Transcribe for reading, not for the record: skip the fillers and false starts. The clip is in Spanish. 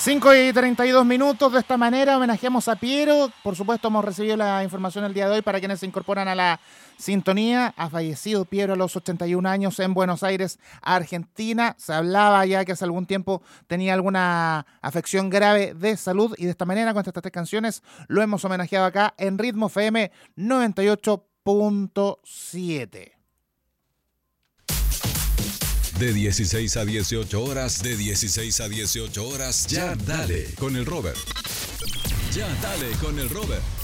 5:32. De esta manera homenajeamos a Piero. Por supuesto, hemos recibido la información el día de hoy para quienes se incorporan a la sintonía. Ha fallecido Piero a los 81 años en Buenos Aires, Argentina. Se hablaba ya que hace algún tiempo tenía alguna afección grave de salud y de esta manera, con estas tres canciones, lo hemos homenajeado acá en Ritmo FM 98.7. De 16 a 18 horas, de 16 a 18 horas, ya dale con el Robert. Ya dale con el Robert.